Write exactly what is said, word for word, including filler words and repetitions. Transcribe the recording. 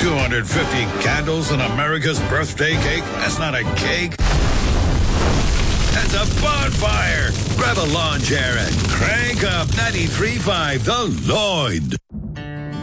two hundred fifty candles on America's birthday cake? That's not a cake. That's a bonfire. Grab a lawn chair and crank up ninety-three point five The Lloyd.